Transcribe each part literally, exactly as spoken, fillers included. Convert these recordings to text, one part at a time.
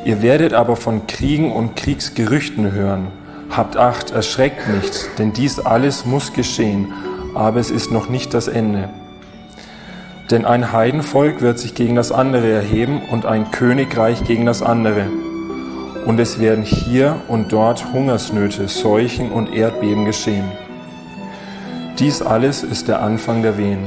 Ihr werdet aber von Kriegen und Kriegsgerüchten hören. Habt Acht, erschreckt nicht, denn dies alles muss geschehen, aber es ist noch nicht das Ende. Denn ein Heidenvolk wird sich gegen das andere erheben und ein Königreich gegen das andere. Und es werden hier und dort Hungersnöte, Seuchen und Erdbeben geschehen. Dies alles ist der Anfang der Wehen.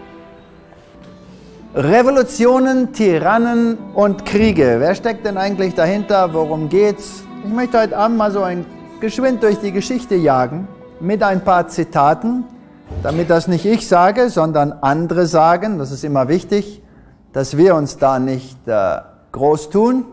Revolutionen, Tyrannen und Kriege. Wer steckt denn eigentlich dahinter? Worum geht's? Ich möchte heute Abend mal so ein geschwind durch die Geschichte jagen mit ein paar Zitaten, damit das nicht ich sage, sondern andere sagen. Das ist immer wichtig, dass wir uns da nicht äh, groß tun.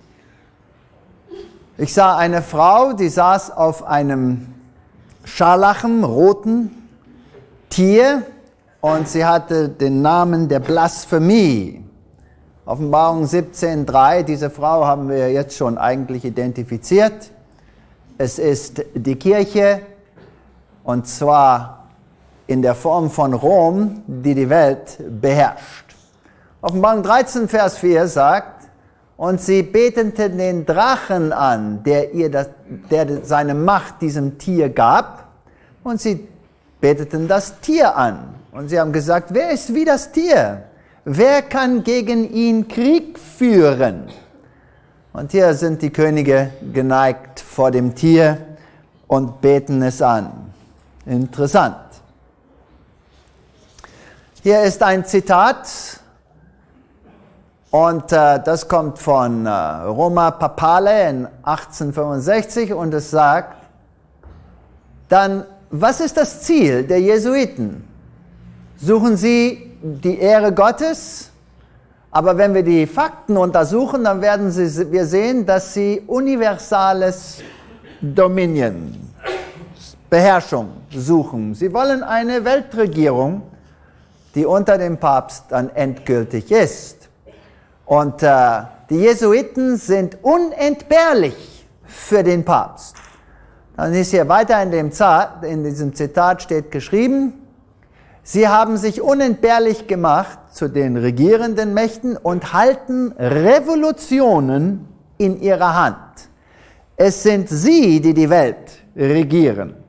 Ich sah eine Frau, die saß auf einem scharlachen, roten Tier und sie hatte den Namen der Blasphemie. Offenbarung siebzehn drei, diese Frau haben wir jetzt schon eigentlich identifiziert. Es ist die Kirche, und zwar in der Form von Rom, die die Welt beherrscht. Offenbarung dreizehn, Vers vier sagt, und sie beteten den Drachen an, der ihr das, der seine Macht diesem Tier gab, und sie beteten das Tier an. Und sie haben gesagt, wer ist wie das Tier? Wer kann gegen ihn Krieg führen? Und hier sind die Könige geneigt vor dem Tier und beten es an. Interessant. Hier ist ein Zitat, und äh, das kommt von äh, Roma Papale in achtzehnhundertfünfundsechzig, und es sagt, dann, was ist das Ziel der Jesuiten? Suchen sie die Ehre Gottes? Aber wenn wir die Fakten untersuchen, dann werden sie, wir sehen, dass sie universales Dominion, Beherrschung suchen. Sie wollen eine Weltregierung, die unter dem Papst dann endgültig ist. Und äh, die Jesuiten sind unentbehrlich für den Papst. Dann ist hier weiter in, dem Zat, in diesem Zitat steht geschrieben, sie haben sich unentbehrlich gemacht zu den regierenden Mächten und halten Revolutionen in ihrer Hand. Es sind sie, die die Welt regieren.